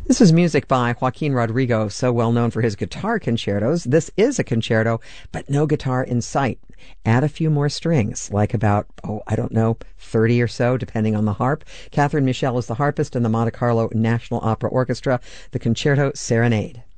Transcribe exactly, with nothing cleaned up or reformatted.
This is music by Joaquin Rodrigo, so well known for his guitar concertos. This is a concerto, but no guitar in sight. Add a few more strings, like about, oh, I don't know, thirty or so, depending on the harp. Catherine Michel is the harpist in the Monte Carlo National Opera Orchestra, the Concerto Serenade.